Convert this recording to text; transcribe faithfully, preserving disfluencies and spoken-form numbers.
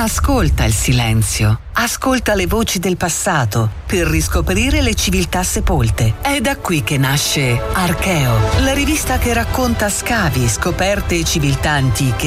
Ascolta il silenzio. Ascolta le voci del passato per riscoprire le civiltà sepolte. È da qui che nasce Archeo, la rivista che racconta scavi, scoperte e civiltà antiche